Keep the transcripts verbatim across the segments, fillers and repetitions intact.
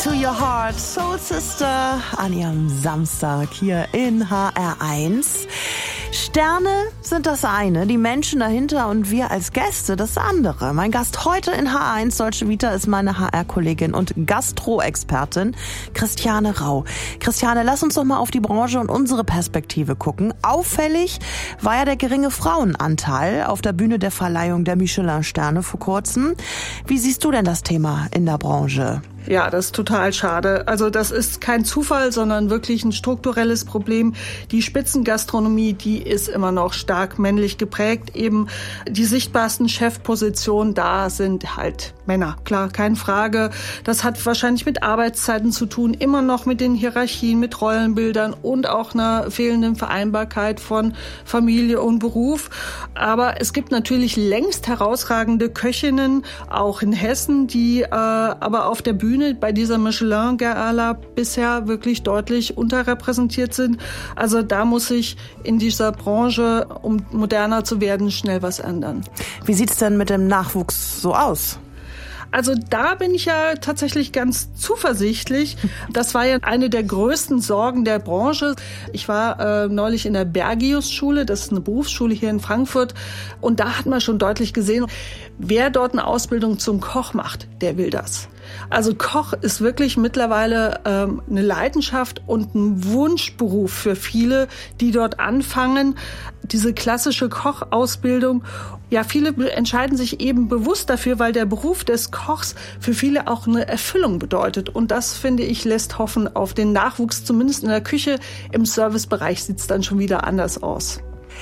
to Your Heart, Soul Sister, an ihrem Samstag hier in H R eins. Sterne sind das eine, die Menschen dahinter und wir als Gäste das andere. Mein Gast heute in H R eins Deutsche Vita ist meine H R-Kollegin und Gastro-Expertin Christiane Rau. Christiane, lass uns doch mal auf die Branche und unsere Perspektive gucken. Auffällig war ja der geringe Frauenanteil auf der Bühne der Verleihung der Michelin-Sterne vor kurzem. Wie siehst du denn das Thema in der Branche? Ja, das ist total schade. Also das ist kein Zufall, sondern wirklich ein strukturelles Problem. Die Spitzengastronomie, die ist immer noch stark männlich geprägt. Eben die sichtbarsten Chefpositionen, da sind halt Männer. Klar, keine Frage. Das hat wahrscheinlich mit Arbeitszeiten zu tun, immer noch mit den Hierarchien, mit Rollenbildern und auch einer fehlenden Vereinbarkeit von Familie und Beruf. Aber es gibt natürlich längst herausragende Köchinnen, auch in Hessen, die äh, aber auf der Bühne bei dieser Michelin-Gala bisher wirklich deutlich unterrepräsentiert sind. Also da muss sich in dieser Branche, um moderner zu werden, schnell was ändern. Wie sieht's denn mit dem Nachwuchs so aus? Also da bin ich ja tatsächlich ganz zuversichtlich. Das war ja eine der größten Sorgen der Branche. Ich war äh, neulich in der Bergius-Schule, das ist eine Berufsschule hier in Frankfurt. Und da hat man schon deutlich gesehen, wer dort eine Ausbildung zum Koch macht, der will das. Also Koch ist wirklich mittlerweile ähm, eine Leidenschaft und ein Wunschberuf für viele, die dort anfangen. Diese klassische Kochausbildung. Ja, viele entscheiden sich eben bewusst dafür, weil der Beruf des Kochs für viele auch eine Erfüllung bedeutet. Und das, finde ich, lässt hoffen auf den Nachwuchs, zumindest in der Küche. Im Servicebereich sieht es dann schon wieder anders aus.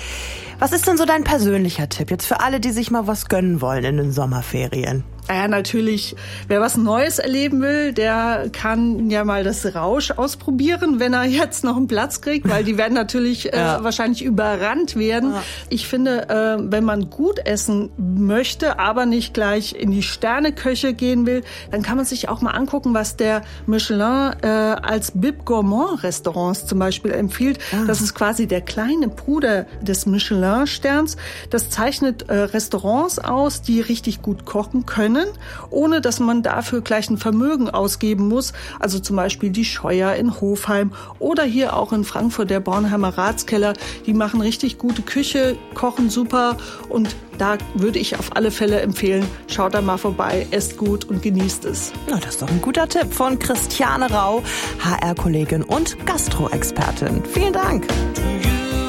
Was ist denn so dein persönlicher Tipp jetzt für alle, die sich mal was gönnen wollen in den Sommerferien? Ja, natürlich. Wer was Neues erleben will, der kann ja mal das Rausch ausprobieren, wenn er jetzt noch einen Platz kriegt, weil die werden natürlich ja. äh, wahrscheinlich überrannt werden. Ja. Ich finde, äh, wenn man gut essen möchte, aber nicht gleich in die Sterneköche gehen will, dann kann man sich auch mal angucken, was der Michelin äh, als Bib Gourmand Restaurants zum Beispiel empfiehlt. Ja. Das ist quasi der kleine Bruder des Michelin-Sterns. Das zeichnet äh, Restaurants aus, die richtig gut kochen können, ohne dass man dafür gleich ein Vermögen ausgeben muss. Also zum Beispiel die Scheuer in Hofheim oder hier auch in Frankfurt der Bornheimer Ratskeller. Die machen richtig gute Küche, kochen super und da würde ich auf alle Fälle empfehlen, schaut da mal vorbei, esst gut und genießt es. Na, das ist doch ein guter Tipp von Christiane Rau, H R-Kollegin und Gastro-Expertin. Vielen Dank.